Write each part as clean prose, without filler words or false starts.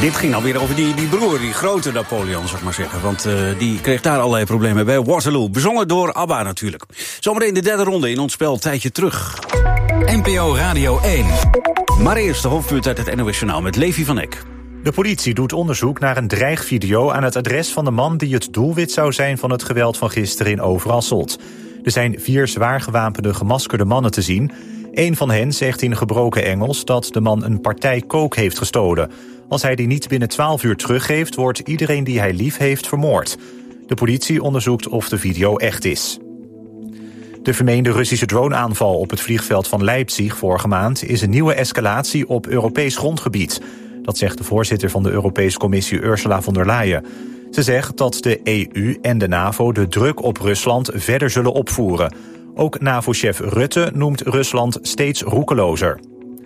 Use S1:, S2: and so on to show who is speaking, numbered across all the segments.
S1: Dit ging alweer over die broer, die grote Napoleon, zou ik maar zeggen. Want die kreeg daar allerlei problemen bij Waterloo. Bezongen door ABBA natuurlijk. Zometeen de derde ronde in ons spel Tijdje Terug.
S2: NPO Radio 1.
S1: Maar eerst de hoofdpunt uit het NOS Journaal met Levi van Eck.
S3: De politie doet onderzoek naar een dreigvideo aan het adres van de man die het doelwit zou zijn van het geweld van gisteren in Overasselt. Er zijn 4 zwaar gewapende gemaskerde mannen te zien. Eén van hen zegt in gebroken Engels dat de man een partij kook heeft gestolen. Als hij die niet binnen 12 uur teruggeeft, wordt iedereen die hij lief heeft vermoord. De politie onderzoekt of de video echt is. De vermeende Russische droneaanval op het vliegveld van Leipzig vorige maand is een nieuwe escalatie op Europees grondgebied. Dat zegt de voorzitter van de Europese Commissie Ursula von der Leyen. Ze zegt dat de EU en de NAVO de druk op Rusland verder zullen opvoeren. Ook NAVO-chef Rutte noemt Rusland steeds roekelozer.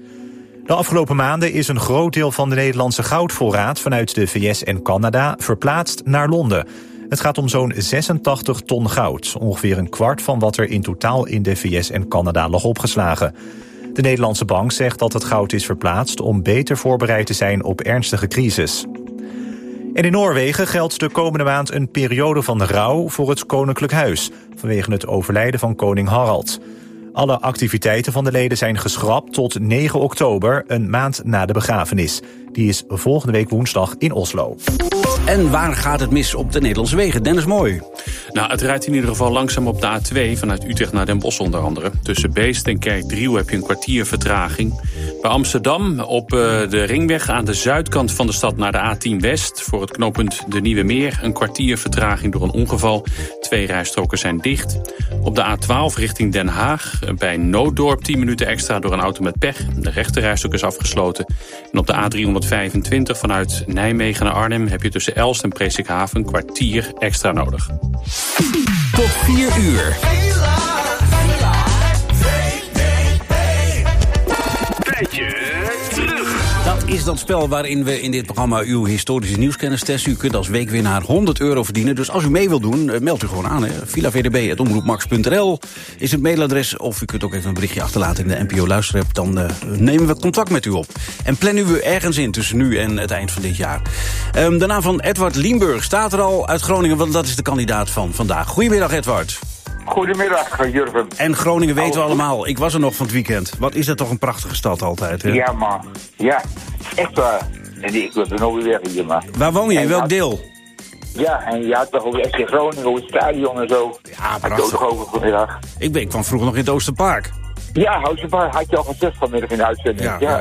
S3: De afgelopen maanden is een groot deel van de Nederlandse goudvoorraad vanuit de VS en Canada verplaatst naar Londen. Het gaat om zo'n 86 ton goud, ongeveer een kwart van wat er in totaal in de VS en Canada lag opgeslagen. De Nederlandse bank zegt dat het goud is verplaatst om beter voorbereid te zijn op ernstige crisis. En in Noorwegen geldt de komende maand een periode van rouw voor het Koninklijk Huis, vanwege het overlijden van koning Harald. Alle activiteiten van de leden zijn geschrapt tot 9 oktober, een maand na de begrafenis. Die is volgende week woensdag in Oslo.
S1: En waar gaat het mis op de Nederlandse wegen? Dennis Mooi.
S4: Nou, het rijdt in ieder geval langzaam op de A2 vanuit Utrecht naar Den Bosch onder andere. Tussen Beest en Kerkdriel heb je een kwartier vertraging. Bij Amsterdam op de ringweg aan de zuidkant van de stad naar de A10 West. Voor het knooppunt de Nieuwe Meer een kwartier vertraging door een ongeval. 2 rijstroken zijn dicht. Op de A12 richting Den Haag bij Nooddorp 10 minuten extra door een auto met pech. De rechterrijstrook is afgesloten. En op de A325 vanuit Nijmegen naar Arnhem heb je tussen Elst en Presikhaven een kwartier extra nodig.
S2: Tot 4 uur.
S5: Tijdje Terug.
S1: Dat is dat spel waarin we in dit programma uw historische nieuwskennis testen. U kunt als weekwinnaar €100 verdienen. Dus als u mee wilt doen, meldt u gewoon aan. VilaVDB@omroepmax.nl is het mailadres. Of u kunt ook even een berichtje achterlaten in de NPO Luisterapp. Dan nemen we contact met u op. En plan u ergens in tussen nu en het eind van dit jaar. De naam van Edward Lienburg staat er al uit Groningen. Want dat is de kandidaat van vandaag. Goedemiddag, Edward.
S6: Goedemiddag, Jurgen.
S1: En Groningen weten we allemaal. Ik was er nog van het weekend. Wat is dat toch een prachtige stad altijd, hè?
S6: Ja, man. Ja, echt waar. En ik wil er nog weer weg hier, man.
S1: Waar woon je? In welk deel?
S6: Ja, en je had toch ook FC Groningen, ook het stadion en zo.
S1: Ja, prachtig.
S6: Vanmiddag.
S1: Ik kwam vroeger nog in het Oosterpark.
S6: Ja, Oosterpark had je al gezegd vanmiddag in de uitzending.
S1: Ja.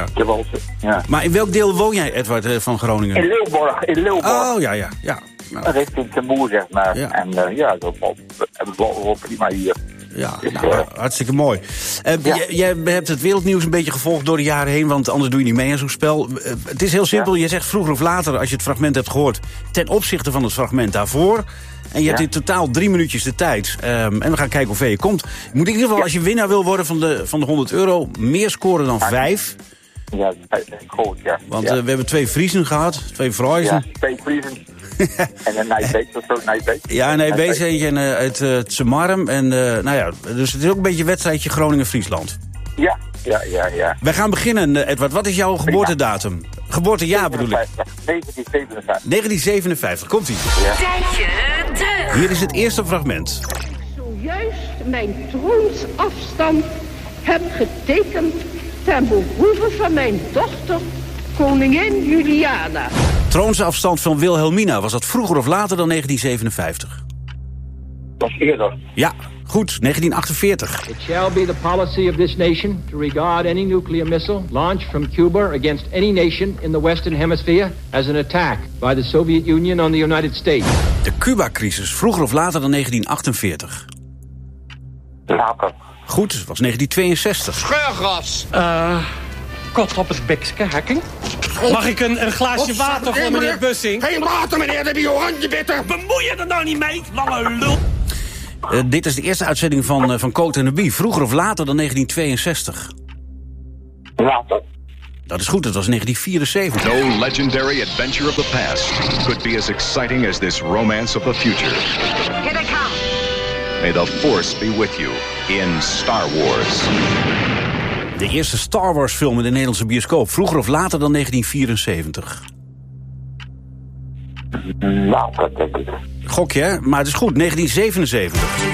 S6: Ja.
S1: Maar in welk deel woon jij, Edward, van Groningen?
S6: In Leeuwborg.
S1: Oh, ja. Nou.
S6: Richting Ten Boer, zeg maar.
S1: Ja.
S6: En dat wel prima hier.
S1: Ja,
S6: Dus,
S1: hartstikke mooi. Jij hebt het wereldnieuws een beetje gevolgd door de jaren heen, want anders doe je niet mee aan zo'n spel. Het is heel simpel, je zegt vroeger of later, als je het fragment hebt gehoord, ten opzichte van het fragment daarvoor. En je hebt in totaal 3 minuutjes de tijd. En we gaan kijken hoe ver je komt. Je moet in ieder geval, als je winnaar wil worden van de €100, meer scoren dan 5.
S6: Ja, goed, ja.
S1: Want we hebben 2 Friesen gehad, 2 Freusen.
S6: Ja, 2 Friesen. En een Nijbeek, of zo, Nijbeek.
S1: Ja, een Nijbeek eentje uit Tsemarm. En dus het is ook een beetje een wedstrijdje Groningen-Friesland.
S6: Ja.
S1: Wij gaan beginnen, Edward. Wat is jouw geboortedatum? Geboortejaar bedoel ik.
S6: 1957.
S1: 1957, komt-ie.
S6: Ja.
S5: Tijdje Terug.
S1: Hier is het eerste fragment.
S7: Zojuist mijn troonsafstand heb getekend ten behoeve van mijn dochter, koningin Juliana.
S1: Troonsafstand van Wilhelmina, was dat vroeger of later dan 1957?
S6: Dat was eerder.
S1: Ja, goed, 1948.
S8: It shall be the policy of this nation to regard any nuclear missile launched from Cuba against any nation in the Western Hemisphere as an attack by the Soviet Union on the United States.
S1: De Cuba-crisis, vroeger of later dan 1948?
S6: Later.
S1: Goed, het was 1962.
S9: Scheurgras. Kot op het bekske, Hekking. Mag ik een glaasje water voor meneer Bussing?
S5: Geen water, meneer de oranje bitter.
S9: Bemoei je er nou niet mee, lange lul.
S1: Dit is de eerste uitzending van Coat en de Bie. Vroeger of later dan 1962?
S6: Later.
S1: Dat is goed, het was 1974.
S10: No legendary adventure of the past could be as exciting as this romance of the future.
S5: Here they come.
S10: May the Force be with you in Star Wars.
S1: De eerste Star Wars film in de Nederlandse bioscoop. Vroeger of later dan 1974?
S6: Nou, dat denk ik.
S1: Gokje, hè? Maar het is goed, 1977.